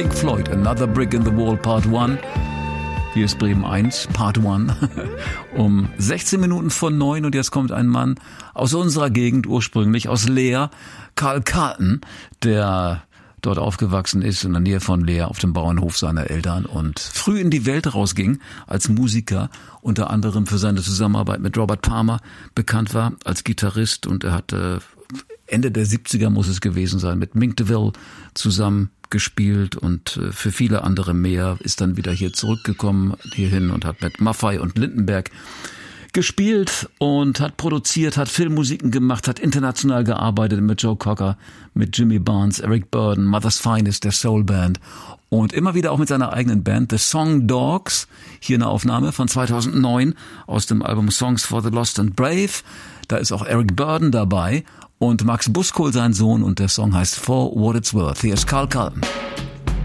Pink Floyd, Another Brick in the Wall, Part 1. Hier ist Bremen 1, Part 1, um 16 Minuten vor 9 und jetzt kommt ein Mann aus unserer Gegend, ursprünglich aus Leer, Karl Carlton, der dort aufgewachsen ist, in der Nähe von Leer, auf dem Bauernhof seiner Eltern und früh in die Welt rausging als Musiker, unter anderem für seine Zusammenarbeit mit Robert Palmer bekannt war als Gitarrist und er hatte Ende der 70er muss es gewesen sein, mit Mink DeVille zusammen gespielt und für viele andere mehr, ist dann wieder hier zurückgekommen hierhin und hat mit Maffay und Lindenberg gespielt und hat produziert, hat Filmmusiken gemacht, hat international gearbeitet mit Joe Cocker, mit Jimmy Barnes, Eric Burdon, Mother's Finest, der Soul Band und immer wieder auch mit seiner eigenen Band The Song Dogs. Hier eine Aufnahme von 2009 aus dem Album Songs for the Lost and Brave. Da ist auch Eric Burdon dabei und Max Buskohl sein Sohn und der Song heißt For What It's Worth. Hier ist Karl Carlton.